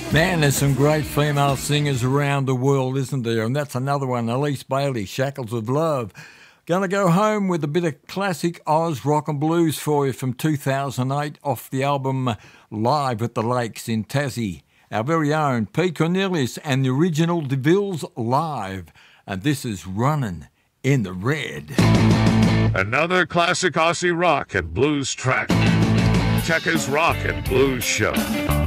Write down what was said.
Man, there's some great female singers around the world, isn't there? And that's another one, Elise Bailey, Shackles of Love. Going to go home with a bit of classic Oz rock and blues for you from 2008 off the album Live at the Lakes in Tassie. Our very own Pete Cornelius and the original DeVille's Live. And this is Running in the Red. Another classic Aussie rock and blues track. Checkers Rock and Blues Show.